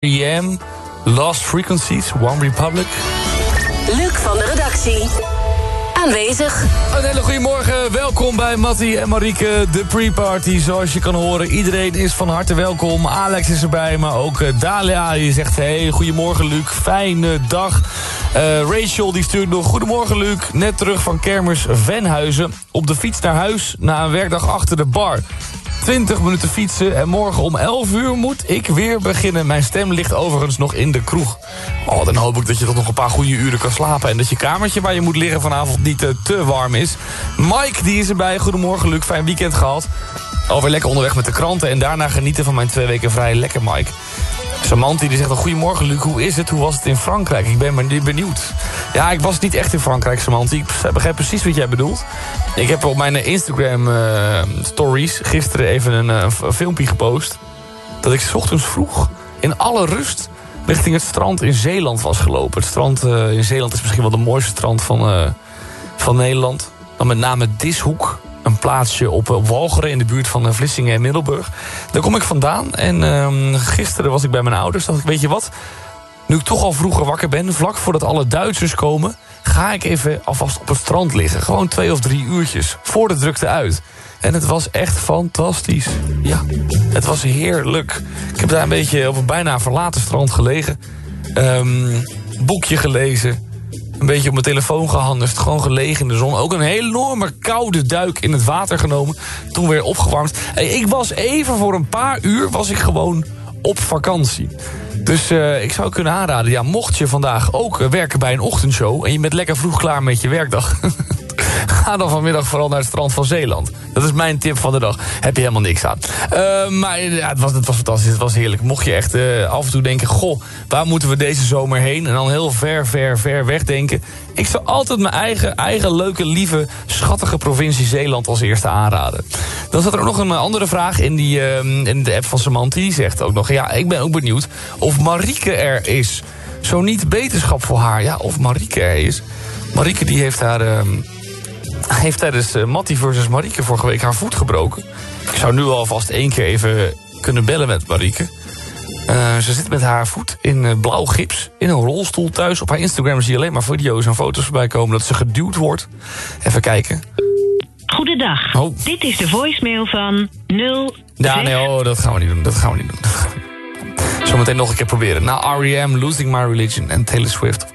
R.E.M., Lost Frequencies, One Republic. Luc van de redactie. Aanwezig. Een hele goede morgen. Welkom bij Mattie en Marieke, de pre-party. Zoals je kan horen, iedereen is van harte welkom. Alex is erbij, maar ook Dalia die zegt... hey, goedemorgen Luc, fijne dag. Rachel die stuurt nog... goedemorgen Luc, net terug van kermis Venhuizen. Op de fiets naar huis na een werkdag achter de bar. 20 minuten fietsen en morgen om 11 uur moet ik weer beginnen. Mijn stem ligt overigens nog in de kroeg. Oh, dan hoop ik dat je toch nog een paar goede uren kan slapen... en dat je kamertje waar je moet liggen vanavond niet te warm is. Mike, die is erbij. Goedemorgen, Luc. Fijn weekend gehad. Alweer lekker onderweg met de kranten... en daarna genieten van mijn 2 weken vrij. Lekker, Mike. Samantha die zegt al, goedemorgen Luc, hoe is het? Hoe was het in Frankrijk? Ik ben benieuwd. Ja, ik was niet echt in Frankrijk, Samantha. Ik begrijp precies wat jij bedoelt. Ik heb op mijn Instagram stories gisteren even een filmpje gepost... dat ik 's ochtends vroeg in alle rust richting het strand in Zeeland was gelopen. Het strand in Zeeland is misschien wel de mooiste strand van Nederland. Dan met name Dishoek. Een plaatsje op Walcheren in de buurt van Vlissingen en Middelburg. Daar kom ik vandaan. En gisteren was ik bij mijn ouders. Dacht ik, weet je wat? Nu ik toch al vroeger wakker ben, vlak voordat alle Duitsers komen... ga ik even alvast op het strand liggen. Gewoon 2 of 3 uurtjes. Voor de drukte uit. En het was echt fantastisch. Ja, het was heerlijk. Ik heb daar een beetje op een bijna verlaten strand gelegen. Boekje gelezen. Een beetje op mijn telefoon gehandeld, gewoon gelegen in de zon. Ook een enorme koude duik in het water genomen. Toen weer opgewarmd. Ik was even voor een paar uur was ik gewoon op vakantie. Dus ik zou kunnen aanraden, ja, mocht je vandaag ook werken bij een ochtendshow... en je bent lekker vroeg klaar met je werkdag... ga dan vanmiddag vooral naar het strand van Zeeland. Dat is mijn tip van de dag. Heb je helemaal niks aan. Maar ja, het was fantastisch, het was heerlijk. Mocht je echt af en toe denken... goh, waar moeten we deze zomer heen? En dan heel ver weg denken. Ik zou altijd mijn eigen leuke, lieve, schattige provincie Zeeland als eerste aanraden. Dan zat er ook nog een andere vraag in de app van Samantha. Die zegt ook nog, ja, ik ben ook benieuwd of Marieke er is. Zo niet beterschap voor haar. Ja, of Marieke er is. Marieke die heeft tijdens Mattie versus Marieke vorige week haar voet gebroken. Ik zou nu alvast 1 keer even kunnen bellen met Marieke. Ze zit met haar voet in blauw gips in een rolstoel thuis. Op haar Instagram zie je alleen maar video's en foto's voorbij komen... dat ze geduwd wordt. Even kijken. Goedendag. Oh. Dit is de voicemail van 0... Ja, nee, dat gaan we niet doen. Zometeen nog een keer proberen. Na R.E.M., Losing My Religion en Taylor Swift.